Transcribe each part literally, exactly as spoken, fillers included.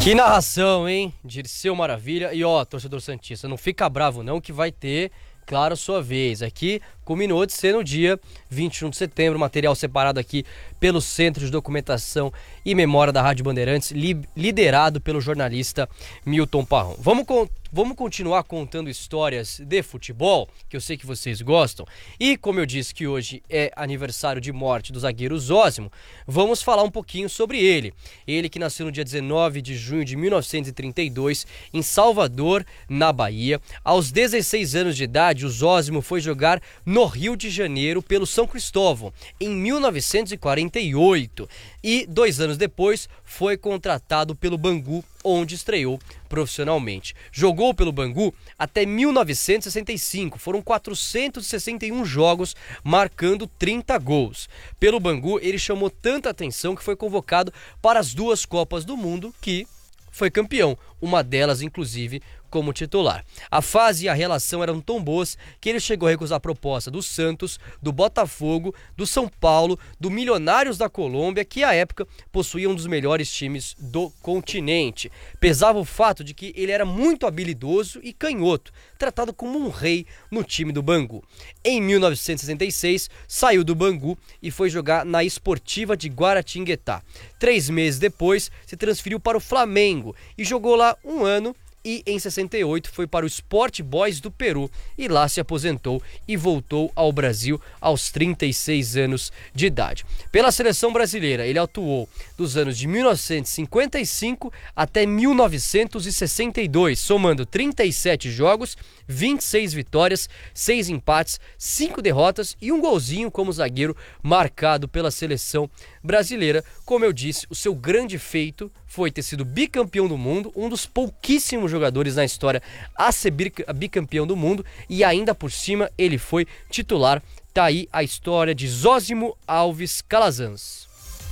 Que narração, hein? Dirceu Maravilha. E ó, torcedor santista, não fica bravo não que vai ter, claro, sua vez. Aqui combinou de ser no dia vinte e um de setembro, material separado aqui pelo Centro de Documentação e Memória da Rádio Bandeirantes, li- liderado pelo jornalista Milton Parrão. Vamos, con- vamos continuar contando histórias de futebol, que eu sei que vocês gostam. E como eu disse que hoje é aniversário de morte do zagueiro Zósimo, vamos falar um pouquinho sobre ele. Ele que nasceu no dia dezenove de junho de mil novecentos e trinta e dois, em Salvador, na Bahia. Aos dezesseis anos de idade, o Zósimo foi jogar no Rio de Janeiro pelo São Cristóvão, em mil novecentos e quarenta e oito. E dois anos depois foi contratado pelo Bangu, onde estreou profissionalmente. Jogou pelo Bangu até mil novecentos e sessenta e cinco, foram quatrocentos e sessenta e um jogos, marcando trinta gols. Pelo Bangu ele chamou tanta atenção que foi convocado para as duas Copas do Mundo, que foi campeão, uma delas inclusive como titular. A fase e a relação eram tão boas que ele chegou a recusar a proposta do Santos, do Botafogo, do São Paulo, do Milionários da Colômbia, que à época possuía um dos melhores times do continente. Pesava o fato de que ele era muito habilidoso e canhoto, tratado como um rei no time do Bangu. Em mil novecentos e sessenta e seis, saiu do Bangu e foi jogar na Esportiva de Guaratinguetá. Três meses depois, se transferiu para o Flamengo e jogou lá um ano. E em sessenta e oito foi para o Sport Boys do Peru e lá se aposentou e voltou ao Brasil aos trinta e seis anos de idade. Pela seleção brasileira, ele atuou dos anos de mil novecentos e cinquenta e cinco até mil novecentos e sessenta e dois, somando trinta e sete jogos, vinte e seis vitórias, seis empates, cinco derrotas e um golzinho como zagueiro marcado pela seleção brasileira. Como eu disse, o seu grande feito foi ter sido bicampeão do mundo, um dos pouquíssimos jogadores na história a ser bicampeão do mundo, e ainda por cima ele foi titular. Tá aí a história de Zósimo Alves Calazans.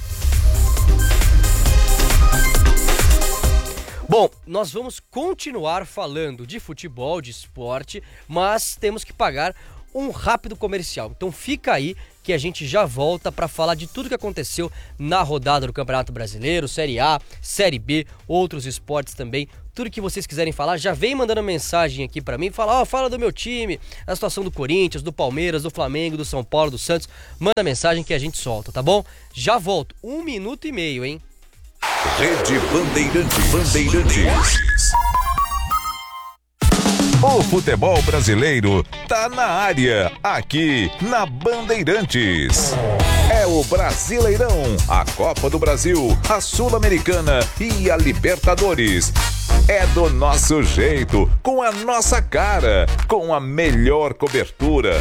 Bom, nós vamos continuar falando de futebol, de esporte, mas temos que pagar um rápido comercial. Então fica aí que a gente já volta para falar de tudo que aconteceu na rodada do Campeonato Brasileiro, Série A, Série B, outros esportes também. Tudo que vocês quiserem falar, já vem mandando mensagem aqui para mim, fala, ó, fala do meu time, da situação do Corinthians, do Palmeiras, do Flamengo, do São Paulo, do Santos. Manda mensagem que a gente solta, tá bom? Já volto, um minuto e meio, hein? Rede Bandeirantes. Bandeirantes. O futebol brasileiro tá na área, aqui na Bandeirantes. É o Brasileirão, a Copa do Brasil, a Sul-Americana e a Libertadores. É do nosso jeito, com a nossa cara, com a melhor cobertura